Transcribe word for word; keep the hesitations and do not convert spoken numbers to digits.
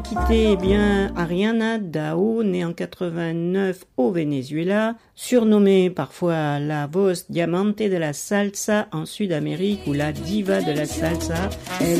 Quitté, eh bien, Ariana Dao, née en quatre-vingt-neuf au Venezuela, surnommée parfois la voz diamante de la salsa en Sud-Amérique ou la diva de la salsa. Elle